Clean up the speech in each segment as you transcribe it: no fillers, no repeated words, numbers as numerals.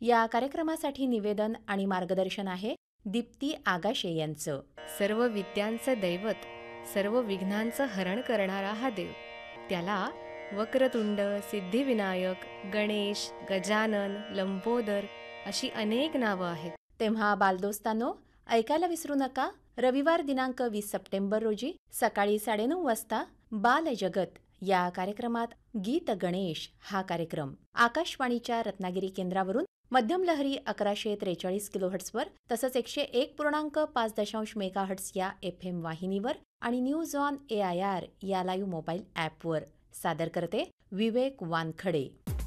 या कार्यक्रमासाठी निवेदन आणि मार्गदर्शन आहे दीप्ती आगाशे यांचं. सर्व विद्यांचं दैवत, सर्व विघ्नांचं हरण करणारा हा देव, त्याला वक्रतुंड, सिद्धिविनायक, गणेश, गजानन, लंबोदर अशी अनेक नावं आहेत. तेव्हा बालदोस्तांनो, ऐकायला विसरू नका. रविवार दिनांक 20 सप्टेंबर रोजी सकाळी 9:30 वाजता बालजगत या कार्यक्रमात गीत गणेश हा कार्यक्रम आकाशवाणीच्या रत्नागिरी केंद्रावरून मध्यम लहरी 1143 किलोहर्ट्झवर तसंच 101.5 मेगाहर्ट्झ या FM वाहिनीवर आणि न्यूज ऑन AIR या लाईव्ह मोबाईल ॲपवर सादर करते विवेक वानखडे.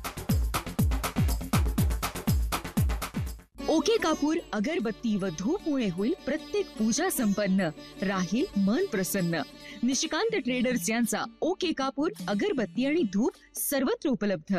ओके कापूर, अगरबत्ती व धूपमुळे होईल प्रत्येक पूजा संपन्न, राहील मन प्रसन्न. निशिकांत ट्रेडर्स यांचा ओके कापूर, अगरबत्ती आणि धूप सर्वत्र उपलब्ध.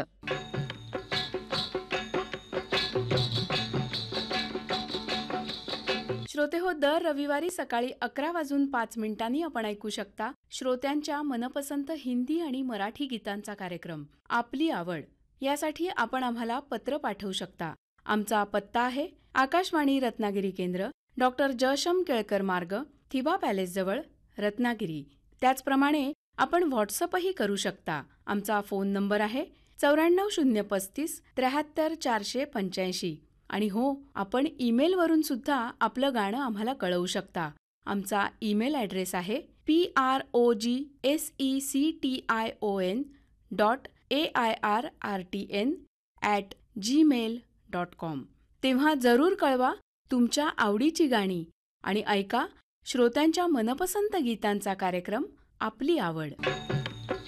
श्रोते हो, दर रविवारी सकाळी 11:05 आपण ऐकू शकता श्रोत्यांच्या मनपसंत हिंदी आणि मराठी गीतांचा कार्यक्रम आपली आवड. यासाठी आपण आम्हाला पत्र पाठवू शकता. आमचा पत्ता आहे आकाशवाणी रत्नागिरी केंद्र, डॉक्टर जयशम केळकर मार्ग, थिबा पॅलेस जवळ, रत्नागिरी. त्याचप्रमाणे आपण व्हॉट्सअपही करू शकता. आमचा फोन नंबर आहे 94 035 73 485. आणि हो, आपण ईमेलवरून सुद्धा आपलं गाणं आम्हाला कळवू शकता. आमचा ईमेल ॲड्रेस आहे progection@airrtn@gmail.com. तेव्हा जरूर कळवा तुमच्या आवडीची गाणी आणि ऐका श्रोत्यांच्या मनपसंत गीतांचा कार्यक्रम आपली आवड.